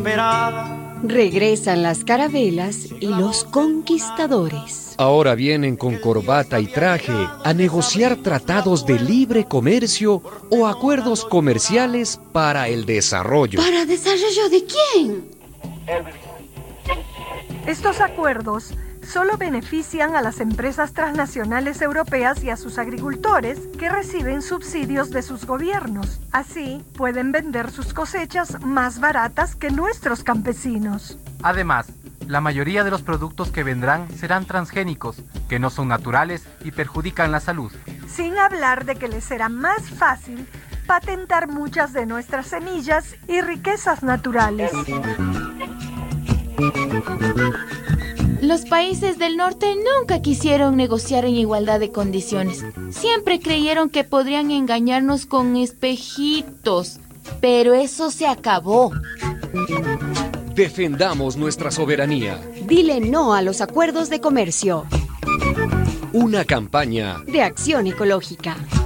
Regresan las carabelas y los conquistadores. Ahora vienen con corbata y traje a negociar tratados de libre comercio o acuerdos comerciales para el desarrollo. ¿Para desarrollo de quién? Estos acuerdos solo benefician a las empresas transnacionales europeas y a sus agricultores que reciben subsidios de sus gobiernos. Así, pueden vender sus cosechas más baratas que nuestros campesinos. Además, la mayoría de los productos que vendrán serán transgénicos, que no son naturales y perjudican la salud. Sin hablar de que les será más fácil patentar muchas de nuestras semillas y riquezas naturales. Los países del norte nunca quisieron negociar en igualdad de condiciones. Siempre creyeron que podrían engañarnos con espejitos. Pero eso se acabó. Defendamos nuestra soberanía. Dile no a los acuerdos de comercio. Una campaña de Acción Ecológica.